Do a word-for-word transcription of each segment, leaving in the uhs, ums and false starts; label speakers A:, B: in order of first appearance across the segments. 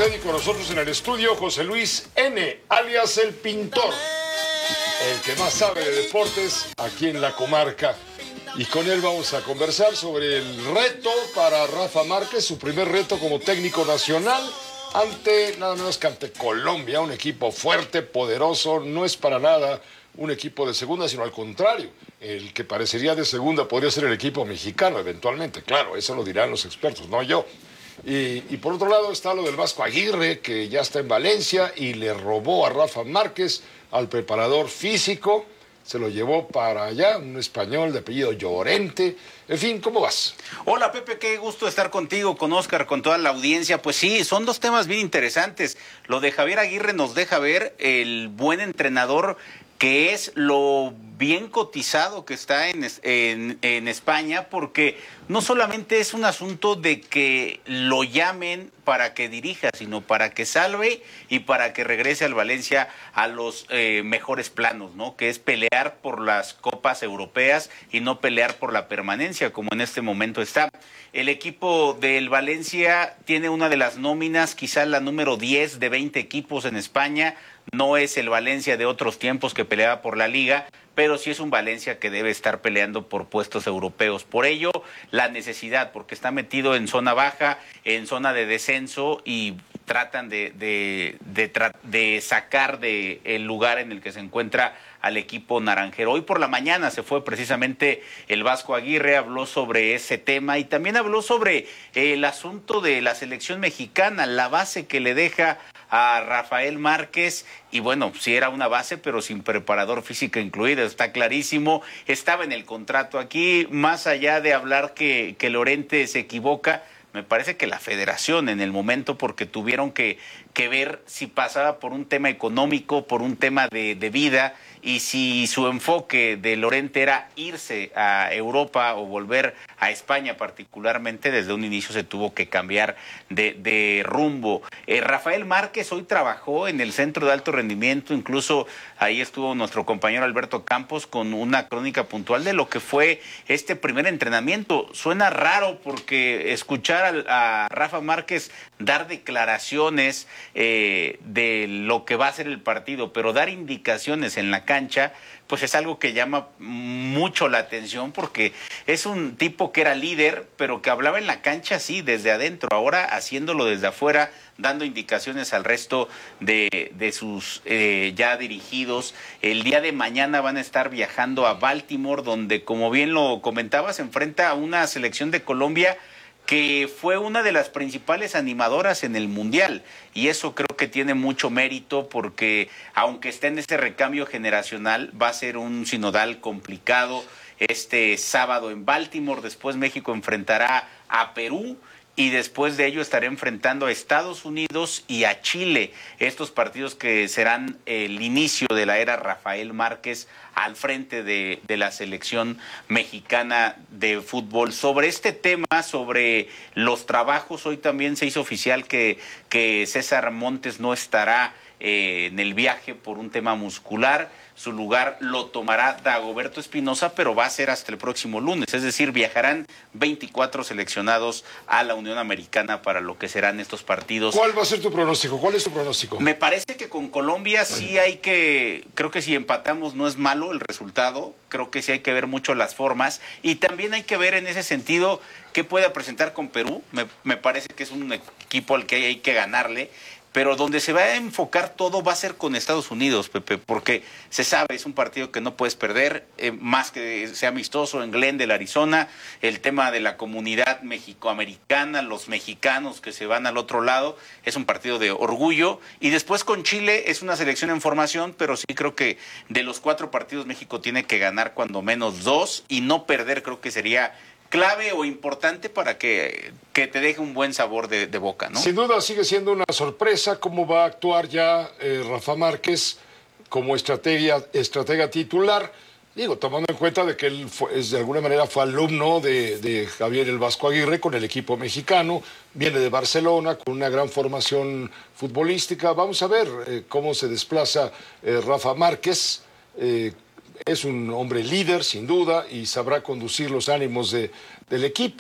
A: usted y con nosotros en el estudio José Luis N., alias El Pintor, el que más sabe de deportes aquí en la comarca. Y con él vamos a conversar sobre el reto para Rafa Márquez, su primer reto como técnico nacional ante nada menos que ante Colombia, un equipo fuerte, poderoso, no es para nada un equipo de segunda, sino al contrario, el que parecería de segunda podría ser el equipo mexicano eventualmente, claro, eso lo dirán los expertos, no yo. Y, y por otro lado está lo del Vasco Aguirre, que ya está en Valencia y le robó a Rafa Márquez, al preparador físico, se lo llevó para allá, un español de apellido Llorente. En fin, ¿cómo vas?
B: Hola Pepe, qué gusto estar contigo, con Oscar, con toda la audiencia. Pues sí, son dos temas bien interesantes. Lo de Javier Aguirre nos deja ver el buen entrenador que es, lo bien cotizado que está en, en, en España, porque no solamente es un asunto de que lo llamen para que dirija, sino para que salve y para que regrese al Valencia a los eh, mejores planos, ¿no? Que es pelear por las copas europeas y no pelear por la permanencia, como en este momento está. El equipo del Valencia tiene una de las nóminas, quizás la número diez de veinte equipos en España. No es el Valencia de otros tiempos que peleaba por la Liga, pero sí es un Valencia que debe estar peleando por puestos europeos. Por ello, la necesidad, porque está metido en zona baja, en zona de descenso y tratan de, de, de, de sacar de el lugar en el que se encuentra al equipo naranjero. Hoy por la mañana se fue precisamente el Vasco Aguirre, habló sobre ese tema y también habló sobre el asunto de la selección mexicana, la base que le deja a Rafael Márquez, y bueno, sí era una base, pero sin preparador físico incluido, está clarísimo, estaba en el contrato aquí, más allá de hablar que, que Llorente se equivoca, me parece que la federación en el momento, porque tuvieron que, que ver si pasaba por un tema económico, por un tema de, de vida, y si su enfoque de Llorente era irse a Europa o volver a España particularmente, desde un inicio se tuvo que cambiar de, de rumbo. Eh, Rafael Márquez hoy trabajó en el Centro de Alto Rendimiento, incluso ahí estuvo nuestro compañero Alberto Campos con una crónica puntual de lo que fue este primer entrenamiento. Suena raro porque escuchar a, a Rafa Márquez dar declaraciones eh, de lo que va a ser el partido, pero dar indicaciones en la cancha, pues es algo que llama mucho la atención porque es un tipo que era líder, pero que hablaba en la cancha sí, desde adentro, ahora haciéndolo desde afuera, dando indicaciones al resto de, de sus eh, ya dirigidos. El día de mañana van a estar viajando a Baltimore, donde, como bien lo comentabas, se enfrenta a una selección de Colombia que fue una de las principales animadoras en el Mundial, y eso creo que tiene mucho mérito porque aunque esté en este recambio generacional, va a ser un sinodal complicado este sábado en Baltimore. Después México enfrentará a Perú y después de ello estará enfrentando a Estados Unidos y a Chile, estos partidos que serán el inicio de la era Rafael Márquez al frente de, de la selección mexicana de fútbol. Sobre este tema, sobre los trabajos, hoy también se hizo oficial que, que César Montes no estará eh, en el viaje por un tema muscular. Su lugar lo tomará Dagoberto Espinosa, pero va a ser hasta el próximo lunes, es decir, viajarán veinticuatro seleccionados a la Unión Americana para lo que serán estos partidos.
A: ¿Cuál va a ser tu pronóstico? ¿Cuál es tu pronóstico?
B: Me parece que con Colombia sí hay que, creo que si empatamos no es malo el resultado, creo que sí hay que ver mucho las formas y también hay que ver en ese sentido qué pueda presentar con Perú. Me, me parece que es un equipo al que hay que ganarle. Pero donde se va a enfocar todo va a ser con Estados Unidos, Pepe, porque se sabe, es un partido que no puedes perder, eh, más que sea amistoso en Glendale, Arizona, el tema de la comunidad mexicoamericana, los mexicanos que se van al otro lado, es un partido de orgullo. Y después con Chile es una selección en formación, pero sí creo que de los cuatro partidos México tiene que ganar cuando menos dos y no perder, creo que sería clave o importante para que, que te deje un buen sabor de, de boca, ¿no?
A: Sin duda sigue siendo una sorpresa cómo va a actuar ya eh, Rafa Márquez como estrategia, estratega titular. Digo, tomando en cuenta de que él fue, es, de alguna manera fue alumno de, de Javier el Vasco Aguirre con el equipo mexicano, viene de Barcelona con una gran formación futbolística. Vamos a ver eh, cómo se desplaza eh, Rafa Márquez. Eh, Es un hombre líder, sin duda, y sabrá conducir los ánimos de, del equipo, ¿no?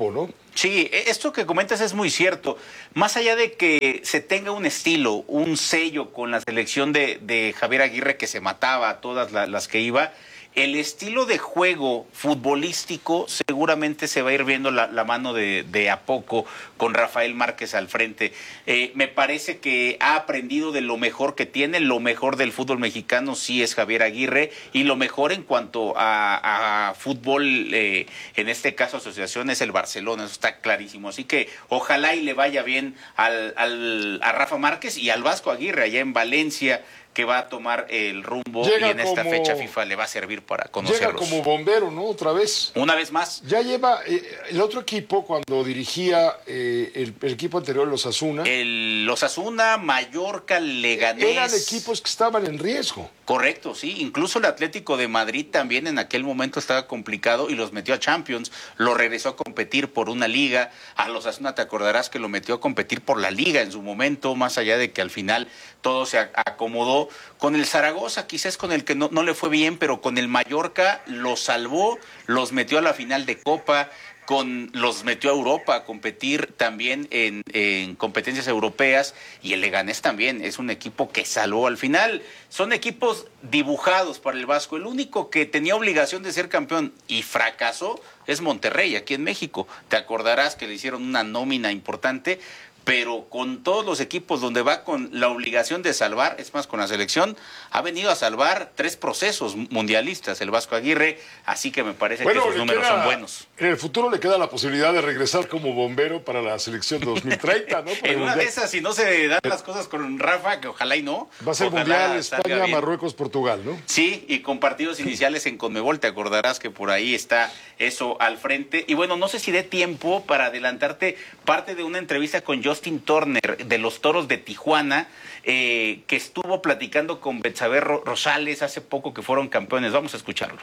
B: Sí, esto que comentas es muy cierto. Más allá de que se tenga un estilo, un sello con la selección de, de Javier Aguirre, que se mataba a todas la, las que iba, el estilo de juego futbolístico seguramente se va a ir viendo la, la mano de, de a poco con Rafael Márquez al frente. Eh, me parece que ha aprendido de lo mejor que tiene, lo mejor del fútbol mexicano sí es Javier Aguirre, y lo mejor en cuanto a, a fútbol, eh, en este caso asociación, es el Barcelona, eso está clarísimo. Así que ojalá y le vaya bien al, al, a Rafa Márquez y al Vasco Aguirre allá en Valencia, que va a tomar el rumbo
A: llega
B: y en esta
A: como,
B: fecha FIFA le va a servir para conocerlos.
A: Llega como bombero, ¿no? Otra vez.
B: Una vez más.
A: Ya lleva eh, el otro equipo cuando dirigía eh, el, el equipo anterior, los Osasuna.
B: El Osasuna, Mallorca, Leganés.
A: Eran equipos que estaban en riesgo.
B: Correcto, sí. Incluso el Atlético de Madrid también en aquel momento estaba complicado y los metió a Champions. Lo regresó a competir por una liga. A los Osasuna te acordarás que lo metió a competir por la liga en su momento, más allá de que al final todo se acomodó. Con el Zaragoza quizás con el que no, no le fue bien, pero con el Mallorca los salvó, los metió a la final de Copa, con los metió a Europa a competir también en, en competencias europeas, y el Leganés también es un equipo que salvó al final. Son equipos dibujados para el Vasco. El único que tenía obligación de ser campeón y fracasó es Monterrey, aquí en México. Te acordarás que le hicieron una nómina importante, pero con todos los equipos donde va con la obligación de salvar, es más, con la selección, ha venido a salvar tres procesos mundialistas el Vasco Aguirre, así que me parece bueno, que sus números
A: queda,
B: son buenos.
A: En el futuro le queda la posibilidad de regresar como bombero para la selección dos mil treinta, ¿no?
B: En una de esas, si no se dan las cosas con Rafa, que ojalá y no.
A: Va a ser mundial España, Marruecos, Portugal, ¿no?
B: Sí, y con partidos iniciales en Conmebol, te acordarás que por ahí está eso al frente. Y bueno, no sé si dé tiempo para adelantarte parte de una entrevista con Justin Turner de los Toros de Tijuana, eh, que estuvo platicando con Betsabe Rosales hace poco que fueron campeones. Vamos a escucharlo.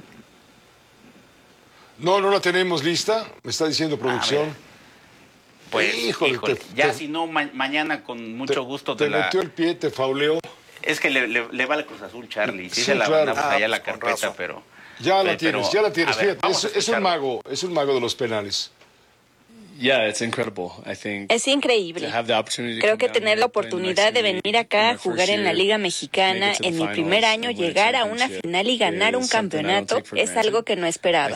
A: No, no la tenemos lista, me está diciendo producción.
B: Pues, híjole, híjole. Te, ya te, si no, ma mañana con mucho te, gusto te,
A: te la... metió el pie, te fauleó.
B: Es que le, le, le va al Cruz Azul, Charlie. Sí, sí se la
A: claro.
B: mandamos
A: ah,
B: allá a la
A: pues
B: carpeta, pero...
A: Ya la tienes,
B: pero,
A: ya la tienes.
B: Ver,
A: Fíjate, es, es un mago, es un mago de los penales.
C: Yeah, it's incredible. I think
D: es increíble. Creo que tener la oportunidad de venir acá a jugar en la Liga Mexicana en mi primer año, llegar a una final y ganar un campeonato es algo que no esperaba.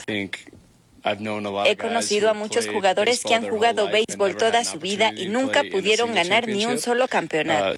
D: He conocido a muchos jugadores que han jugado béisbol toda su vida y nunca pudieron ganar ni un solo campeonato.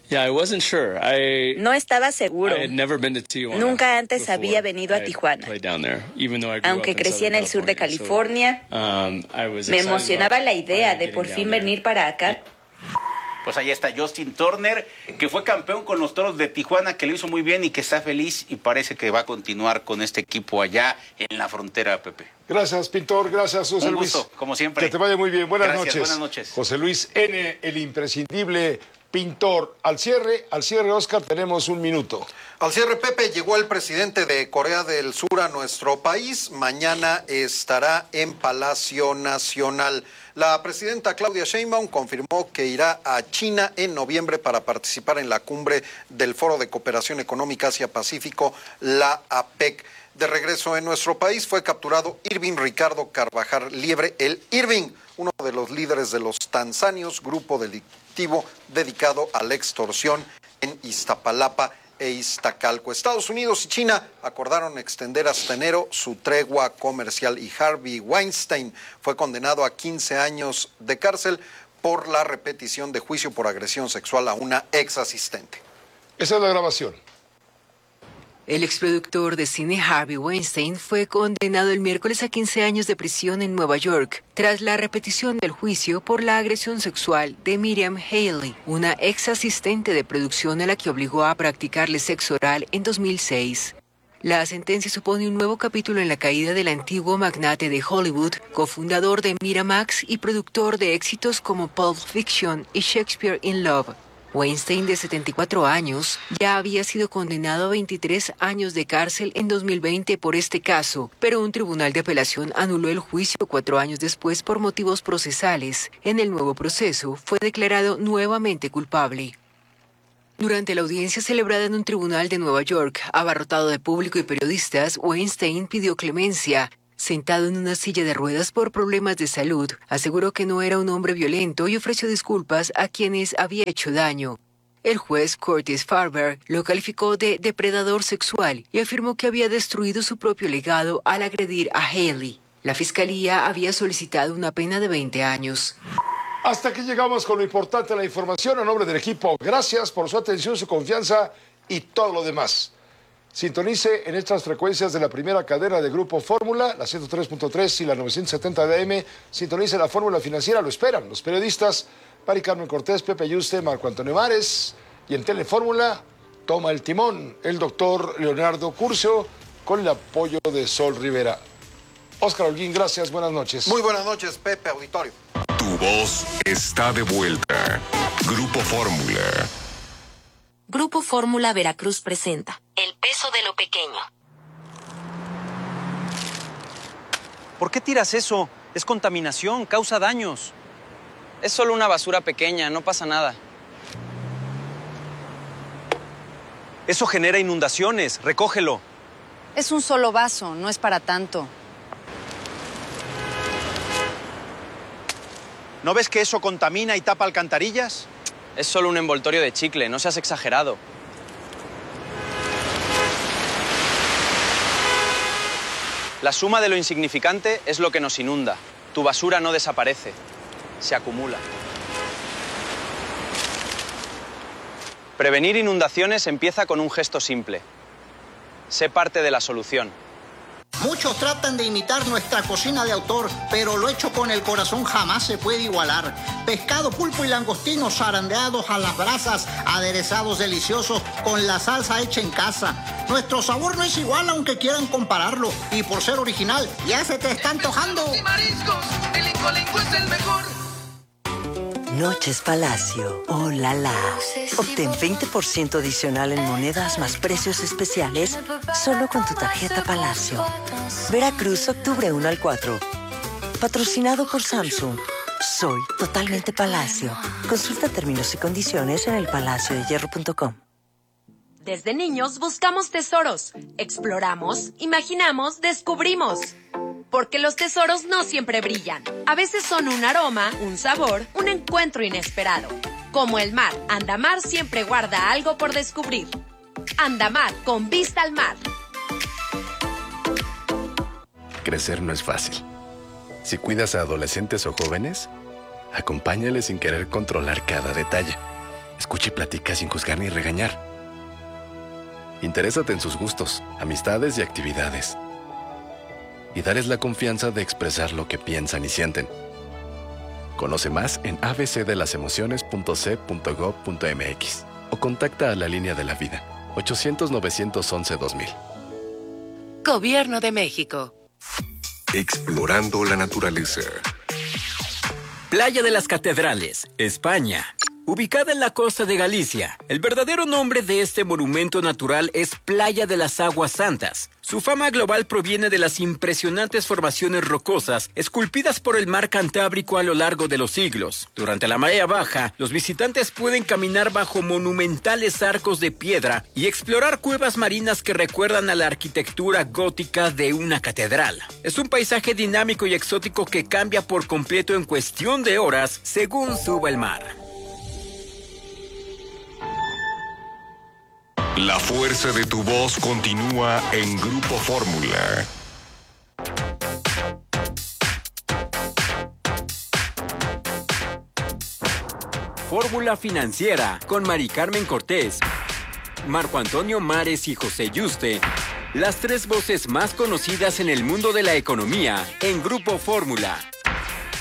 D: No estaba seguro. Nunca antes había venido a Tijuana. Aunque crecí en el sur de California, me emocionaba la idea de por fin venir para acá.
B: Pues ahí está Justin Turner, que fue campeón con los Toros de Tijuana, que lo hizo muy bien y que está feliz y parece que va a continuar con este equipo allá en la frontera, Pepe.
A: Gracias, Pintor. Gracias, José
B: Un
A: Luis.
B: gusto, como siempre.
A: Que te vaya muy bien. Buenas
B: Gracias,
A: noches.
B: Buenas noches.
A: José Luis N., el imprescindible Pintor. Al cierre, al cierre, Oscar, tenemos un minuto.
E: Al cierre, Pepe, llegó el presidente de Corea del Sur a nuestro país. Mañana estará en Palacio Nacional. La presidenta Claudia Sheinbaum confirmó que irá a China en noviembre para participar en la cumbre del Foro de Cooperación Económica Asia-Pacífico, la APEC. De regreso en nuestro país fue capturado Irving Ricardo Carvajal Liebre, el Irving, uno de los líderes de los tanzanios, grupo delictivo dedicado a la extorsión en Iztapalapa e Iztacalco. Estados Unidos y China acordaron extender hasta enero su tregua comercial y Harvey Weinstein fue condenado a quince años de cárcel por la repetición de juicio por agresión sexual a una ex asistente.
A: Esa es la grabación.
F: El exproductor de cine Harvey Weinstein fue condenado el miércoles a quince años de prisión en Nueva York, tras la repetición del juicio por la agresión sexual de Miriam Haley, una ex asistente de producción a la que obligó a practicarle sexo oral en dos mil seis. La sentencia supone un nuevo capítulo en la caída del antiguo magnate de Hollywood, cofundador de Miramax y productor de éxitos como Pulp Fiction y Shakespeare in Love. Weinstein, de setenta y cuatro años, ya había sido condenado a veintitrés años de cárcel en dos mil veinte por este caso, pero un tribunal de apelación anuló el juicio cuatro años después por motivos procesales. En el nuevo proceso, fue declarado nuevamente culpable. Durante la audiencia celebrada en un tribunal de Nueva York, abarrotado de público y periodistas, Weinstein pidió clemencia. sentado en una silla de ruedas por problemas de salud, aseguró que no era un hombre violento y ofreció disculpas a quienes había hecho daño. El juez Curtis Farber lo calificó de depredador sexual y afirmó que había destruido su propio legado al agredir a Haley. La fiscalía había solicitado una pena de veinte años.
A: Hasta aquí llegamos con lo importante de la información. A nombre del equipo, gracias por su atención, su confianza y todo lo demás. Sintonice en estas frecuencias de la primera cadena de Grupo Fórmula, la ciento tres punto tres y la novecientos setenta de A M. Sintonice la Fórmula Financiera, lo esperan los periodistas Mari Carmen Cortés, Pepe Yuste, Marco Antonio Mares. Y en Telefórmula toma el timón el doctor Leonardo Curcio con el apoyo de Sol Rivera. Óscar Holguín, gracias, buenas noches.
E: Muy buenas noches, Pepe, auditorio.
G: Tu voz está de vuelta. Grupo Fórmula.
H: Grupo Fórmula Veracruz presenta El peso de lo pequeño.
I: ¿Por qué tiras eso? Es contaminación, causa daños.
J: Es solo una basura pequeña, no pasa nada.
I: Eso genera inundaciones, recógelo.
K: Es un solo vaso, no es para tanto.
I: ¿No ves que eso contamina y tapa alcantarillas?
J: Es solo un envoltorio de chicle, no seas exagerado. La suma de lo insignificante es lo que nos inunda. Tu basura no desaparece, se acumula. Prevenir inundaciones empieza con un gesto simple. Sé parte de la solución.
L: Muchos tratan de imitar nuestra cocina de autor, pero lo hecho con el corazón jamás se puede igualar. Pescado, pulpo y langostinos zarandeados a las brasas, aderezados deliciosos con la salsa hecha en casa. Nuestro sabor no es igual aunque quieran compararlo, y por ser original ya se te está antojando.
M: Y mariscos, el Incolinco es el mejor.
N: Noches Palacio, oh la la. Obtén veinte por ciento adicional en monedas más precios especiales solo con tu tarjeta Palacio. Veracruz, octubre uno al cuatro. Patrocinado por Samsung. Soy totalmente Palacio. Consulta términos y condiciones en el palacio de hierro punto com.
O: Desde niños buscamos tesoros, exploramos, imaginamos, descubrimos. Porque los tesoros no siempre brillan. A veces son un aroma, un sabor, un encuentro inesperado. Como el mar, Andamar siempre guarda algo por descubrir. Andamar, con vista al mar.
P: Crecer no es fácil. Si cuidas a adolescentes o jóvenes, acompáñales sin querer controlar cada detalle. Escucha y platica sin juzgar ni regañar. Interésate en sus gustos, amistades y actividades. Y darles la confianza de expresar lo que piensan y sienten. Conoce más en a b c de las emociones punto c punto gob punto m x o contacta a la línea de la vida ochocientos, novecientos once, dos mil.
Q: Gobierno de México.
G: Explorando la naturaleza.
R: Playa de las Catedrales, España. Ubicada en la costa de Galicia, el verdadero nombre de este monumento natural es Playa de las Aguas Santas. Su fama global proviene de las impresionantes formaciones rocosas esculpidas por el mar Cantábrico a lo largo de los siglos. Durante la marea baja, los visitantes pueden caminar bajo monumentales arcos de piedra y explorar cuevas marinas que recuerdan a la arquitectura gótica de una catedral. Es un paisaje dinámico y exótico que cambia por completo en cuestión de horas según suba el mar.
G: La fuerza de tu voz continúa en Grupo Fórmula.
R: Fórmula Financiera con Mari Carmen Cortés, Marco Antonio Mares y José Yuste. Las tres voces más conocidas en el mundo de la economía en Grupo Fórmula.